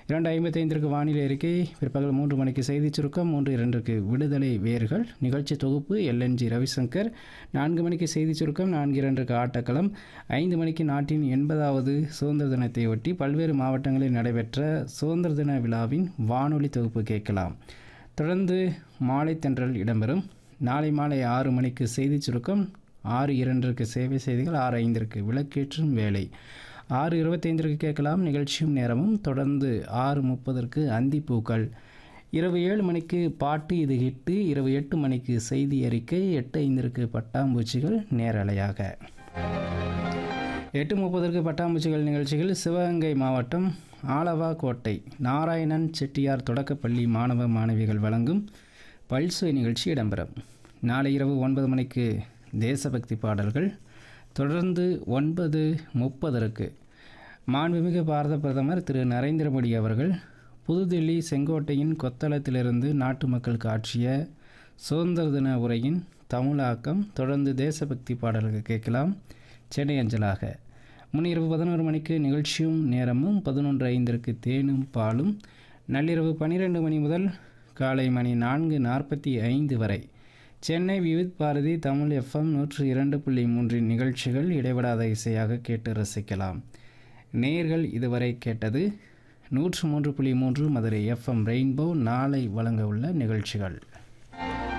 2:55 வானிலை அறிக்கை, பிற்பகல் 3 மணிக்கு செய்திச் சுருக்கம், 3:02 விடுதலை வேர்கள் நிகழ்ச்சி தொகுப்பு எல்என்ஜி ரவிசங்கர், 4 மணிக்கு செய்திச் சுருக்கம், 4:02 ஆட்டக்களம், 5 மணிக்கு நாட்டின் 80வது சுதந்திர தினத்தையொட்டி பல்வேறு மாவட்டங்களில் நடைபெற்ற சுதந்திர தின விழாவின் வானொலி தொகுப்பு கேட்கலாம். தொடர்ந்து மாலை தென்றல் இடம்பெறும். நாளை மாலை 6 மணிக்கு செய்திச் சுருக்கம், 6:02 சேவை செய்திகள், 6:05 விளக்கேற்றும் வேலை, 6:25 கேட்கலாம் நிகழ்ச்சியும் நேரமும். தொடர்ந்து 6:30 அந்திப்பூக்கள், இரவு 7 மணிக்கு பாட்டு இது ஹிட்டு, இரவு 8 மணிக்கு செய்தி அறிக்கை, 8:05 பட்டாம்பூச்சிகள் நேரலையாக. 8:30 பட்டாம்பூச்சிகள் நிகழ்ச்சிகள் சிவகங்கை மாவட்டம் ஆலவாக்கோட்டை நாராயணன் செட்டியார் தொடக்கப்பள்ளி மாணவ மாணவிகள் வழங்கும் பல்சுவை நிகழ்ச்சி இடம்பெறும். நாளை இரவு 9 மணிக்கு தேசபக்தி பாடல்கள். தொடர்ந்து 9:30 மாண்புமிகு பாரத பிரதமர் திரு நரேந்திர மோடி அவர்கள் புதுதில்லி செங்கோட்டையின் கொத்தளத்திலிருந்து நாட்டு மக்களுக்கு ஆற்றிய சுதந்திர தின உரையின் தமிழாக்கம். தொடர்ந்து தேசபக்தி பாடல்கள் கேட்கலாம் சென்னை அஞ்சலாக. முன்னிரவு 11 மணிக்கு நிகழ்ச்சியும் நேரமும், 11:05 தேனும் பாலும். நள்ளிரவு 12 மணி முதல் காலை மணி 4:45 வரை சென்னை விவித் பாரதி தமிழ் FM 102.3 நிகழ்ச்சிகள் இடைவிடாத இசையாக கேட்டு ரசிக்கலாம். நேயர்கள் இதுவரை கேட்டது 103.3 மதுரை FM ரெயின்போ நாளை வழங்க உள்ள நிகழ்ச்சிகள்.